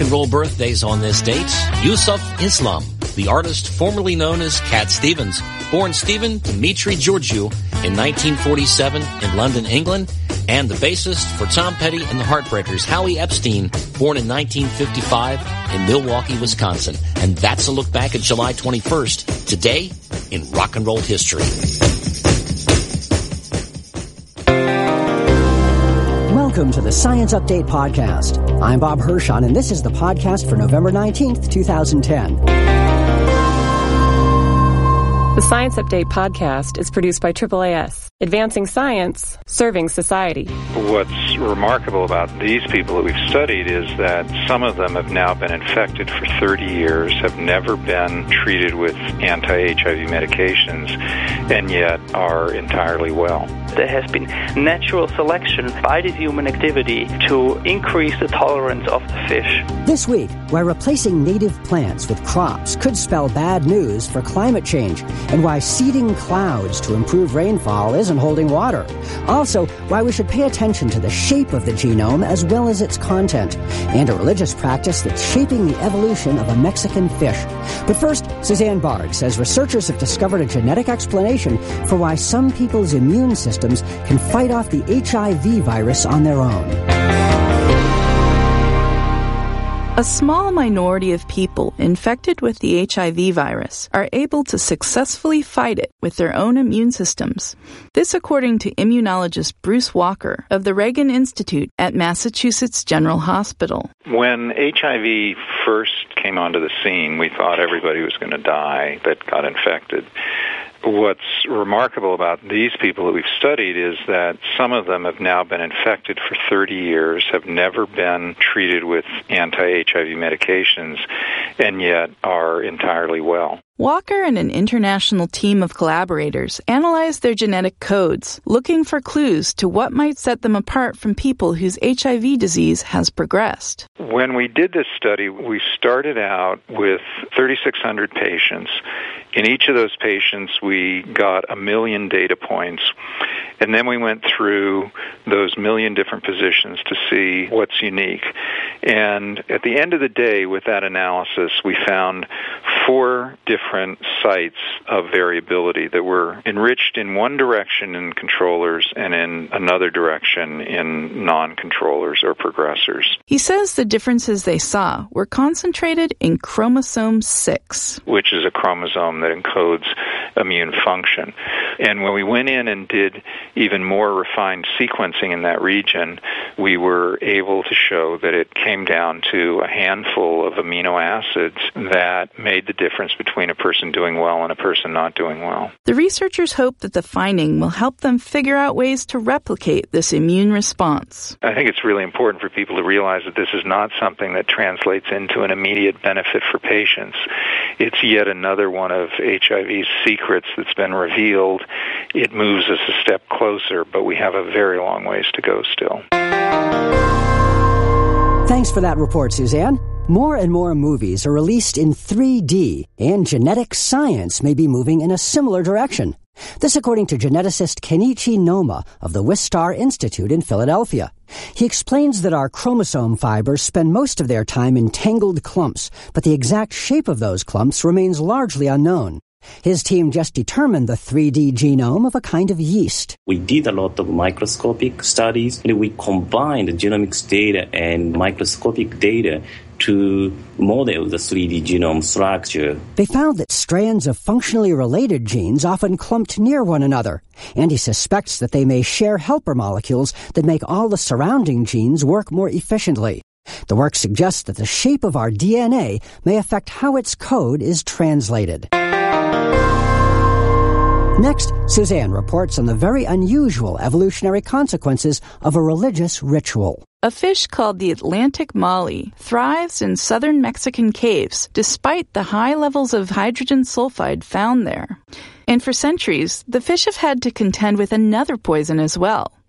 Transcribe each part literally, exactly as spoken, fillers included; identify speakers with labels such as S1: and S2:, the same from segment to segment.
S1: and roll birthdays on this date. Yusuf Islam, the artist formerly known as Cat Stevens, born Stephen Dimitri Georgiou in nineteen forty-seven in London, England, and the bassist for Tom Petty and the Heartbreakers, Howie Epstein, born in nineteen fifty-five in Milwaukee, Wisconsin. And that's a look back at July twenty-first, today in rock and roll history.
S2: Welcome to the Science Update Podcast. I'm Bob Hirschon, and this is the podcast for November nineteenth, twenty ten.
S3: The Science Update Podcast is produced by triple A S, advancing science, serving society.
S4: What's remarkable about these people that we've studied is that some of them have now been infected for thirty years, have never been treated with anti-H I V medications, and yet are entirely well.
S5: There has been natural selection by the human activity to increase the tolerance of the fish.
S2: This week, why replacing native plants with crops could spell bad news for climate change, and why seeding clouds to improve rainfall isn't holding water. Also, why we should pay attention to the shape of the genome as well as its content, and a religious practice that's shaping the evolution of a Mexican fish. But first, Suzanne Barg says researchers have discovered a genetic explanation for why some people's immune systems can fight off the H I V virus on their own.
S6: A small minority of people infected with the H I V virus are able to successfully fight it with their own immune systems. This according to immunologist Bruce Walker of the Reagan Institute at Massachusetts General Hospital.
S4: When H I V first came onto the scene, we thought everybody was going to die that got infected. What's remarkable about these people that we've studied is that some of them have now been infected for thirty years, have never been treated with anti-H I V medications, and yet are entirely well.
S6: Walker and an international team of collaborators analyzed their genetic codes, looking for clues to what might set them apart from people whose H I V disease has progressed.
S4: When we did this study, we started out with thirty-six hundred patients. In each of those patients, we got a million data points, and then we went through those million different positions to see what's unique. And at the end of the day, with that analysis, we found four different sites of variability that were enriched in one direction in controllers and in another direction in non-controllers or progressors.
S6: He says the differences they saw were concentrated in chromosome six,
S4: which is a chromosome that encodes immune function. And when we went in and did even more refined sequencing in that region, we were able to show that it came down to a handful of amino acids that made the difference between a person doing well and a person not doing well.
S6: The researchers hope that the finding will help them figure out ways to replicate this immune response.
S4: I think it's really important for people to realize that this is not something that translates into an immediate benefit for patients. It's yet another one of H I V's secrets that's been revealed. It moves us a step closer, but we have a very long ways to go still.
S2: Thanks for that report, Suzanne. More and more movies are released in three D, and genetic science may be moving in a similar direction. This according to geneticist Kenichi Noma of the Wistar Institute in Philadelphia. He explains that our chromosome fibers spend most of their time in tangled clumps, but the exact shape of those clumps remains largely unknown. His team just determined the three D genome of a kind of yeast.
S7: We did a lot of microscopic studies, and we combined genomics data and microscopic data to model the three D genome structure.
S2: They found that strands of functionally related genes often clumped near one another, and he suspects that they may share helper molecules that make all the surrounding genes work more efficiently. The work suggests that the shape of our D N A may affect how its code is translated. Next, Suzanne reports on the very unusual evolutionary consequences of a religious ritual.
S6: A fish called the Atlantic molly thrives in southern Mexican caves despite the high levels of hydrogen sulfide found there. And for centuries, the fish have had to contend with another poison as well.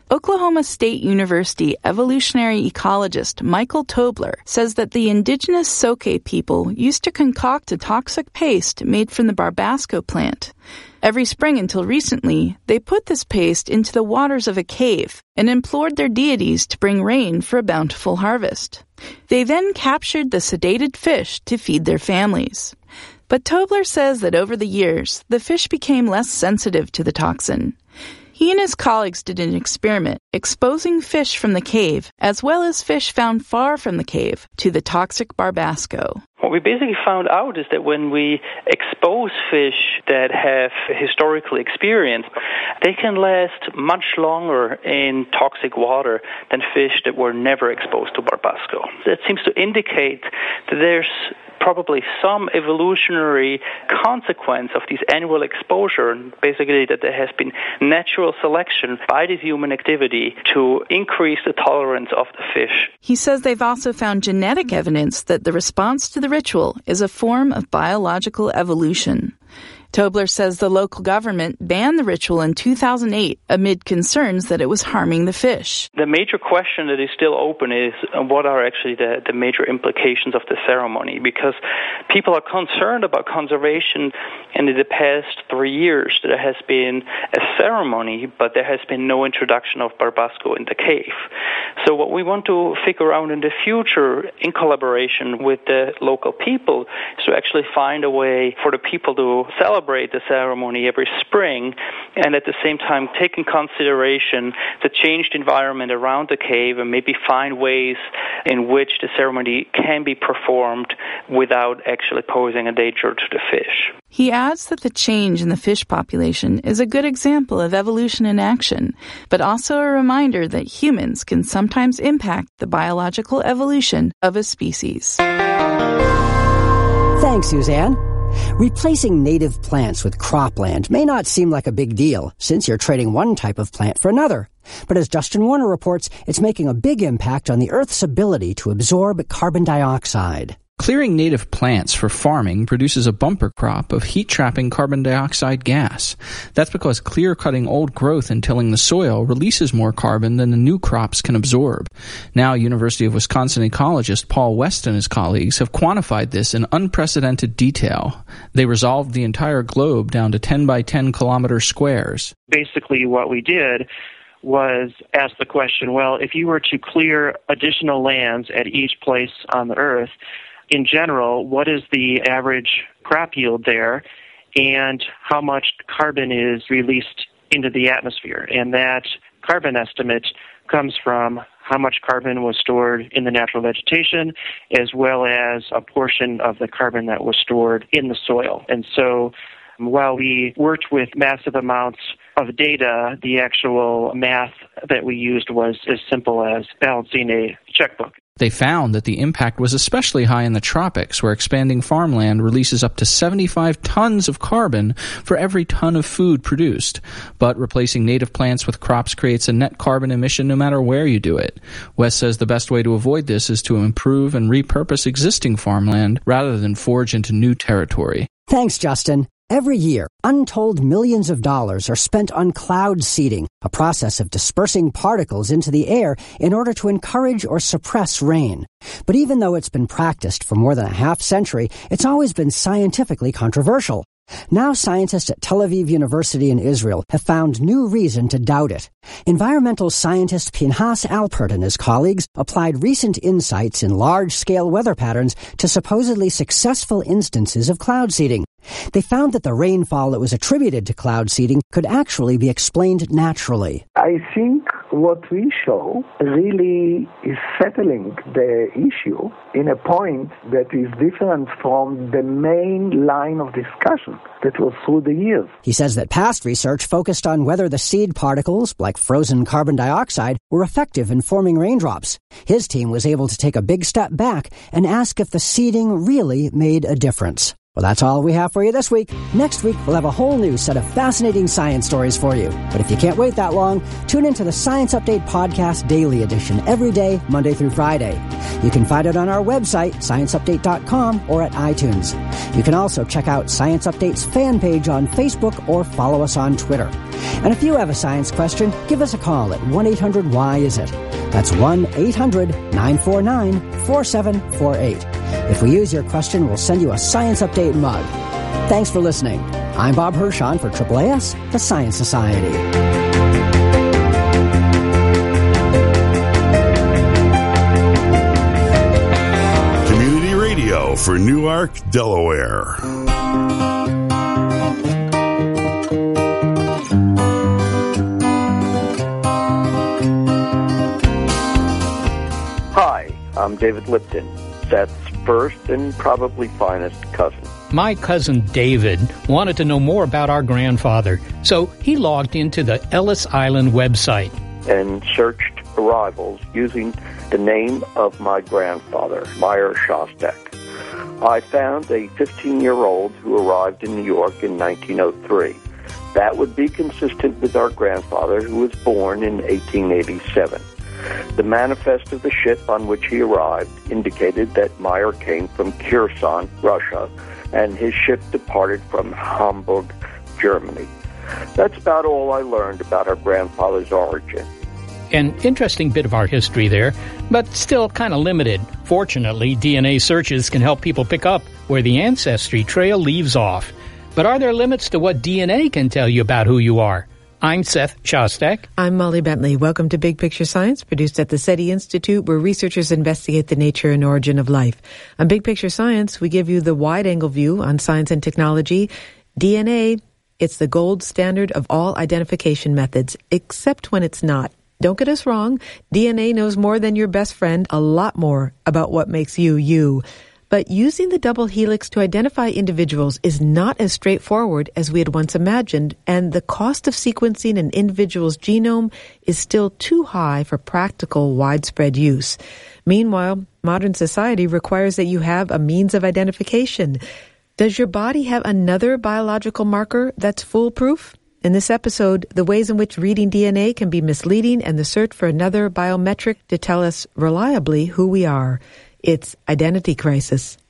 S6: Oklahoma State University evolutionary ecologist Michael Tobler says that the indigenous Soke people used to concoct a toxic paste made from the barbasco plant. Every spring until recently, they put this paste into the waters of a cave and implored their deities to bring rain for a bountiful harvest. They then captured the sedated fish to feed their families. But Tobler says that over the years, the fish became less sensitive to the toxin. He and his colleagues did an experiment exposing fish from the cave, as well as fish found far from the cave, to the toxic barbasco.
S5: What we basically found out is that when we expose fish that have historical experience, they can last much longer in toxic water than fish that were never exposed to barbasco. That seems to indicate that there's probably some evolutionary consequence of this annual exposure, basically that there has been natural selection by this human activity to increase the tolerance of the fish.
S6: He says they've also found genetic evidence that the response to the ritual is a form of biological evolution. Tobler says the local government banned the ritual in two thousand eight amid concerns that it was harming the fish.
S5: The major question that is still open is uh, what are actually the, the major implications of the ceremony, because people are concerned about conservation, and in the past three years there has been a ceremony, but there has been no introduction of barbasco in the cave. So what we want to figure out in the future, in collaboration with the local people, is to actually find a way for the people to celebrate the ceremony every spring, and at the same time take in consideration the changed environment around the cave and maybe find ways in which the ceremony can be performed without actually posing a danger to the fish.
S6: He adds that the change in the fish population is a good example of evolution in action, but also a reminder that humans can sometimes impact the biological evolution of a species.
S2: Thanks, Suzanne. Replacing native plants with cropland may not seem like a big deal, since you're trading one type of plant for another. But as Justin Warner reports, it's making a big impact on the Earth's ability to absorb carbon dioxide.
S8: Clearing native plants for farming produces a bumper crop of heat-trapping carbon dioxide gas. That's because clear-cutting old growth and tilling the soil releases more carbon than the new crops can absorb. Now, University of Wisconsin ecologist Paul West and his colleagues have quantified this in unprecedented detail. They resolved the entire globe down to ten by ten kilometer squares.
S9: Basically, what we did was ask the question, well, if you were to clear additional lands at each place on the Earth, in general, what is the average crop yield there, and how much carbon is released into the atmosphere? And that carbon estimate comes from how much carbon was stored in the natural vegetation, as well as a portion of the carbon that was stored in the soil. And so while we worked with massive amounts of data, the actual math that we used was as simple as balancing a checkbook.
S8: They found that the impact was especially high in the tropics, where expanding farmland releases up to seventy-five tons of carbon for every ton of food produced. But replacing native plants with crops creates a net carbon emission no matter where you do it. West says the best way to avoid this is to improve and repurpose existing farmland rather than forge into new territory.
S2: Thanks, Justin. Every year, untold millions of dollars are spent on cloud seeding, a process of dispersing particles into the air in order to encourage or suppress rain. But even though it's been practiced for more than a half century, it's always been scientifically controversial. Now scientists at Tel Aviv University in Israel have found new reason to doubt it. Environmental scientist Pinhas Alpert and his colleagues applied recent insights in large-scale weather patterns to supposedly successful instances of cloud seeding. They found that the rainfall that was attributed to cloud seeding could actually be explained naturally.
S10: I think what we show really is settling the issue in a point that is different from the main line of discussion that was through the years.
S2: He says that past research focused on whether the seed particles, like frozen carbon dioxide, were effective in forming raindrops. His team was able to take a big step back and ask if the seeding really made a difference. Well, that's all we have for you this week. Next week, we'll have a whole new set of fascinating science stories for you. But if you can't wait that long, tune into the Science Update Podcast Daily Edition every day, Monday through Friday. You can find it on our website, science update dot com, or at iTunes. You can also check out Science Update's fan page on Facebook or follow us on Twitter. And if you have a science question, give us a call at one eight hundred why is it. That's one eight hundred nine four nine four seven four eight. If we use your question, we'll send you a Science Update mug. Thanks for listening. I'm Bob Hirschon for Triple A S, the Science Society.
S11: Community Radio for Newark, Delaware.
S12: Hi, I'm David Lipton, Seth's first and probably finest cousin.
S13: My cousin David wanted to know more about our grandfather, so he logged into the Ellis Island website
S12: and searched arrivals using the name of my grandfather, Meyer Shostak. I found a fifteen-year-old who arrived in New York in nineteen oh three. That would be consistent with our grandfather, who was born in eighteen eighty-seven. The manifest of the ship on which he arrived indicated that Meyer came from Kherson, Russia, and his ship departed from Hamburg, Germany. That's about all I learned about our grandfather's origin.
S13: An interesting bit of our history there, but still kind of limited. Fortunately, D N A searches can help people pick up where the ancestry trail leaves off. But are there limits to what D N A can tell you about who you are? I'm Seth Shostak.
S14: I'm Molly Bentley. Welcome to Big Picture Science, produced at the SETI Institute, where researchers investigate the nature and origin of life. On Big Picture Science, we give you the wide-angle view on science and technology. D N A, it's the gold standard of all identification methods, except when it's not. Don't get us wrong. D N A knows more than your best friend, a lot more about what makes you, you. But using the double helix to identify individuals is not as straightforward as we had once imagined, and the cost of sequencing an individual's genome is still too high for practical, widespread use. Meanwhile, modern society requires that you have a means of identification. Does your body have another biological marker that's foolproof? In this episode, the ways in which reading D N A can be misleading and the search for another biometric to tell us reliably who we are. It's Identity Crisis.